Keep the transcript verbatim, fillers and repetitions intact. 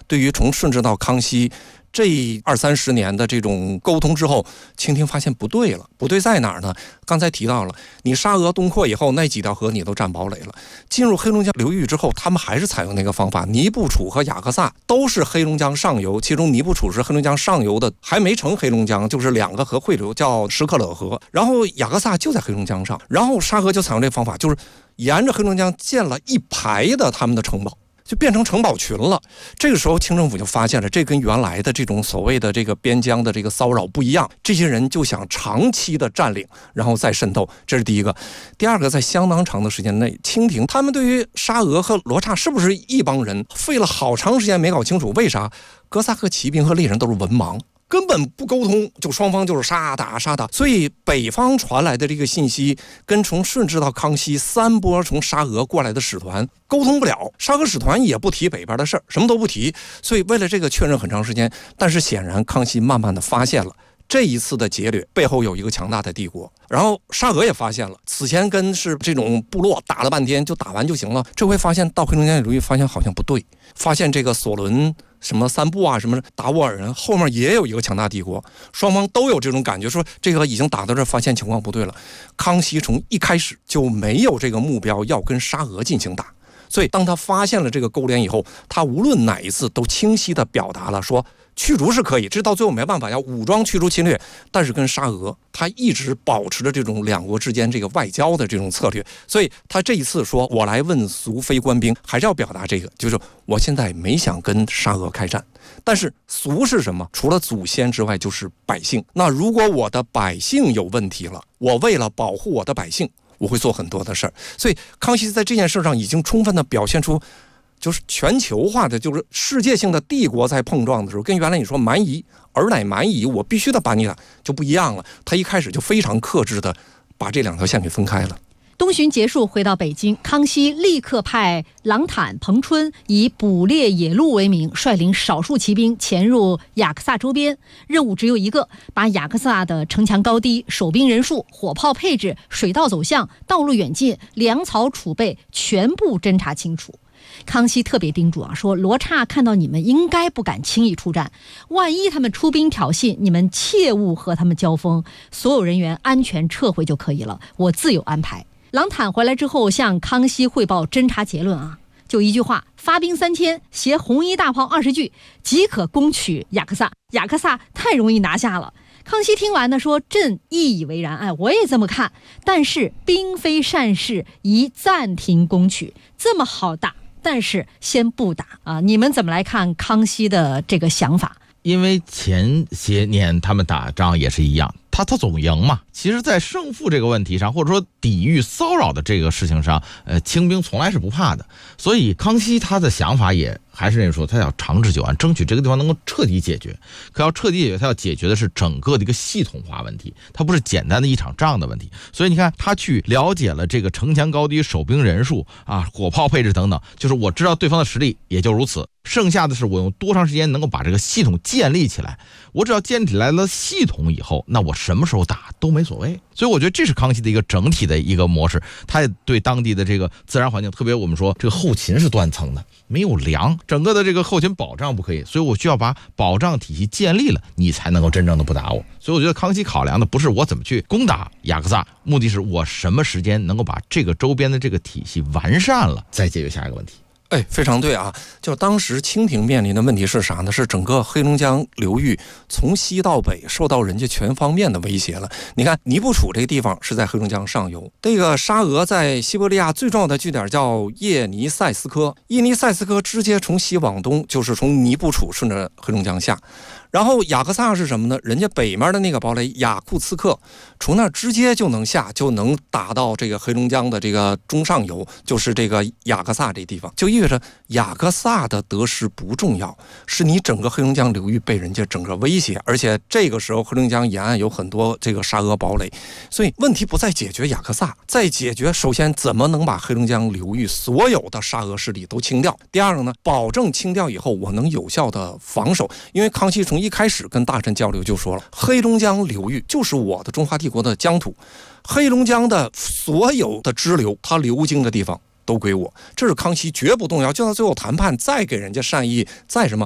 对于从顺治到康熙这二三十年的这种沟通之后，清廷发现不对了，不对在哪儿呢？刚才提到了，你沙俄东扩以后，那几条河你都占堡垒了。进入黑龙江流域之后，他们还是采用那个方法，尼布楚和雅克萨都是黑龙江上游，其中尼布楚是黑龙江上游的，还没成黑龙江，就是两个河汇流，叫什克勒河，然后雅克萨就在黑龙江上，然后沙俄就采用这个方法，就是沿着黑龙江建了一排的他们的城堡。就变成城堡群了。这个时候清政府就发现了，这跟原来的这种所谓的这个边疆的这个骚扰不一样，这些人就想长期的占领，然后再渗透，这是第一个。第二个，在相当长的时间内，清廷他们对于沙俄和罗刹是不是一帮人，费了好长时间没搞清楚。为啥？哥萨克骑兵和猎人都是文盲，根本不沟通，就双方就是杀打杀打，所以北方传来的这个信息跟从顺治到康熙三波从沙俄过来的使团沟通不了，沙俄使团也不提北边的事儿，什么都不提，所以为了这个确认很长时间。但是显然康熙慢慢的发现了这一次的劫掠背后有一个强大的帝国，然后沙俄也发现了，此前跟是这种部落打了半天就打完就行了，这回发现到黑龙江流域发现好像不对，发现这个索伦什么三部啊，什么达斡尔人后面也有一个强大帝国，双方都有这种感觉，说这个已经打到这儿，发现情况不对了。康熙从一开始就没有这个目标要跟沙俄进行打，所以当他发现了这个勾连以后，他无论哪一次都清晰地表达了说驱逐是可以，这到最后没办法要武装驱逐侵略，但是跟沙俄他一直保持着这种两国之间这个外交的这种策略，所以他这一次说我来问俗非官兵，还是要表达这个，就是我现在没想跟沙俄开战，但是俗是什么？除了祖先之外就是百姓，那如果我的百姓有问题了，我为了保护我的百姓，我会做很多的事儿。所以康熙在这件事上已经充分的表现出就是全球化的，就是世界性的帝国在碰撞的时候，跟原来你说蛮夷尔乃蛮夷，我必须得把你打就不一样了。他一开始就非常克制的把这两条线给分开了。 东巡结束，回到北京，康熙立刻派郎坦、彭春以捕猎野鹿为名，率领少数骑兵潜入雅克萨周边，任务只有一个，把雅克萨的城墙高低、守兵人数、火炮配置、水道走向、道路远近、粮草储备全部侦查清楚。康熙特别叮嘱啊，说罗刹看到你们应该不敢轻易出战，万一他们出兵挑衅，你们切勿和他们交锋，所有人员安全撤回就可以了，我自有安排。郎坦回来之后向康熙汇报侦查结论啊，就一句话：发兵三千，携红衣大炮二十具，即可攻取雅克萨。雅克萨太容易拿下了。康熙听完呢，说朕亦以为然，哎，我也这么看，但是兵非善事，宜暂停攻取。这么好打，但是先不打啊！你们怎么来看康熙的这个想法？ 因为前些年他们打仗也是一样，他他总赢嘛。其实在胜负这个问题上，或者说抵御骚扰的这个事情上，呃，清兵从来是不怕的。所以康熙他的想法也还是那说，他要长治久安，争取这个地方能够彻底解决。可要彻底解决，他要解决的是整个的一个系统化问题，它不是简单的一场仗的问题。所以你看，他去了解了这个城墙高低、守兵人数啊、火炮配置等等，就是我知道对方的实力也就如此，剩下的是我用多长时间能够把这个系统建立起来。我只要建立起来了系统以后，那我什么时候打都没所谓。所以我觉得这是康熙的一个整体的一个模式，他也对当地的这个自然环境，特别我们说这个后勤是断层的，没有粮，整个的这个后勤保障不可以，所以我需要把保障体系建立了，你才能够真正的不打我。所以我觉得康熙考量的不是我怎么去攻打雅克萨，目的是我什么时间能够把这个周边的这个体系完善了，再解决下一个问题。 哎，非常对啊！就当时清廷面临的问题是啥呢？是整个黑龙江流域从西到北受到人家全方面的威胁了。你看，尼布楚这个地方是在黑龙江上游，这个沙俄在西伯利亚最重要的据点叫叶尼塞斯科，叶尼塞斯科直接从西往东，就是从尼布楚顺着黑龙江下。然后雅克萨是什么呢？人家北面的那个堡垒雅库茨克，从那儿直接就能下，就能打到这个黑龙江的这个中上游，就是这个雅克萨这地方。就意味着雅克萨的得失不重要，是你整个黑龙江流域被人家整个威胁，而且这个时候黑龙江沿岸有很多这个沙俄堡垒，所以问题不在解决雅克萨，在解决首先怎么能把黑龙江流域所有的沙俄势力都清掉。第二个呢，保证清掉以后我能有效的防守，因为康熙从一开始跟大臣交流就说了，黑龙江流域就是我的中华帝国的疆土，黑龙江的所有的支流它流经的地方都归我，这是康熙绝不动摇。就到最后谈判再给人家善意，再什么